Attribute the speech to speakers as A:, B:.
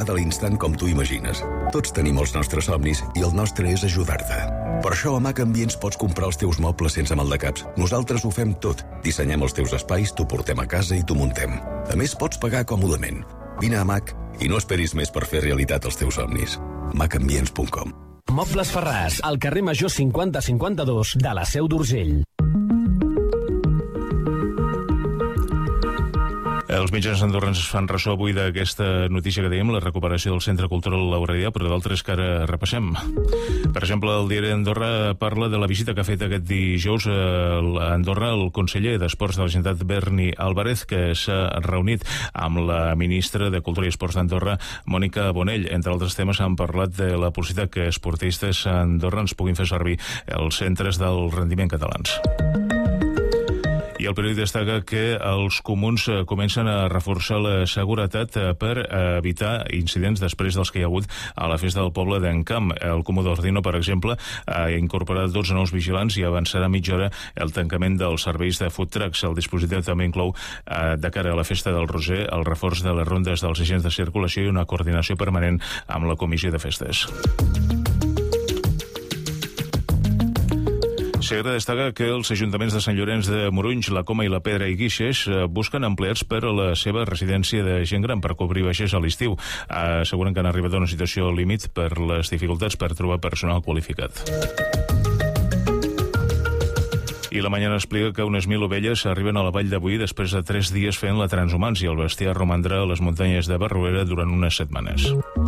A: de l'instant com tu imagines. Tots tenim els nostres somnis i el nostre és ajudar-te. Per això a MAC Ambients pots comprar els teus mobles sense maldecaps. Nosaltres ho fem tot. Dissenyem els teus espais, t'ho portem a casa i t'ho muntem. A més, pots pagar còmodament. Vine a MAC i no esperis més per fer realitat els teus somnis. macambients.com.
B: Mobles Ferràs, al carrer Major 5052 de la Seu d'Urgell.
C: Els mitjans andorrans es fan ressò avui d'aquesta notícia que dèiem, la recuperació del Centre Cultural Lauredia, però d'altres que ara repassem. Per exemple, el diari d'Andorra parla de la visita que ha fet aquest dijous a Andorra el conseller d'Esports de la Generalitat, Berni Álvarez, que s'ha reunit amb la ministra de Cultura i Esports d'Andorra, Mònica Bonell. Entre altres temes han parlat de la possibilitat que esportistes andorrans puguin fer servir els centres del rendiment catalans. I el periòdic destaca que els comuns comencen a reforçar la seguretat per evitar incidents després dels que hi ha hagut a la festa del poble d'Encamp. El Comú d'Ordino, per exemple, ha incorporat 12 nous vigilants i avançarà mitja hora el tancament dels serveis de food trucks. El dispositiu també inclou, de cara a la festa del Roser, el reforç de les rondes dels agents de circulació i una coordinació permanent amb la comissió de festes. Segre destaca que els ajuntaments de Sant Llorenç de Morunys, la Coma i la Pedra i Guixers busquen empleats per a la seva residència de gent gran per cobrir baixes a l'estiu. Asseguren que han arribat a una situació límit per les dificultats per trobar personal qualificat. I la Mañana explica que unes 1.000 ovelles arriben a la Vall de Boí després de 3 dies fent la transhumància i el bestiar romandrà a les muntanyes de Barruera durant unes setmanes.